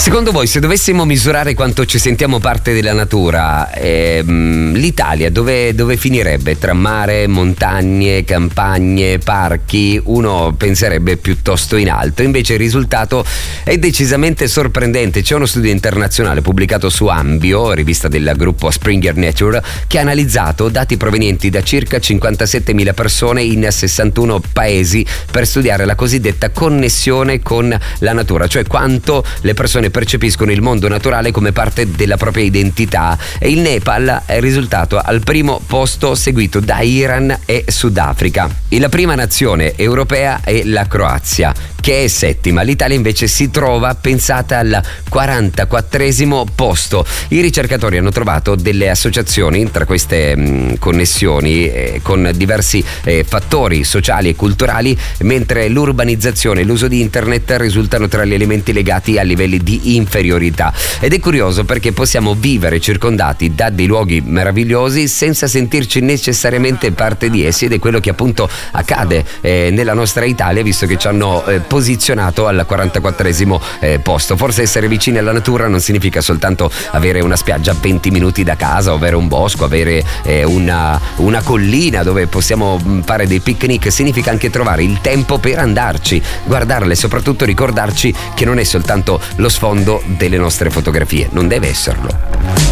Secondo voi, se dovessimo misurare quanto ci sentiamo parte della natura, l'Italia dove finirebbe? Tra mare, montagne, campagne, parchi? Uno penserebbe piuttosto in alto, invece il risultato è decisamente sorprendente. C'è uno studio internazionale pubblicato su Ambio, rivista del gruppo Springer Nature, che ha analizzato dati provenienti da circa 57.000 persone in 61 paesi per studiare la cosiddetta connessione con la natura, cioè quanto le persone percepiscono il mondo naturale come parte della propria identità, e il Nepal è risultato al primo posto, seguito da Iran e Sudafrica. E la prima nazione europea è la Croazia, che è settima. L'Italia invece si trova pensata al 44esimo posto. I ricercatori hanno trovato delle associazioni tra queste connessioni con diversi fattori sociali e culturali, mentre l'urbanizzazione e l'uso di internet risultano tra gli elementi legati a livelli di inferiorità. Ed è curioso perché possiamo vivere circondati da dei luoghi meravigliosi senza sentirci necessariamente parte di essi, ed è quello che appunto accade nella nostra Italia, visto che ci hanno posizionato al 44esimo posto. Forse essere vicini alla natura non significa soltanto avere una spiaggia a 20 minuti da casa, o avere un bosco, avere una collina dove possiamo fare dei picnic. Significa anche trovare il tempo per andarci, guardarle e soprattutto ricordarci che non è soltanto lo sfondo delle nostre fotografie, non deve esserlo.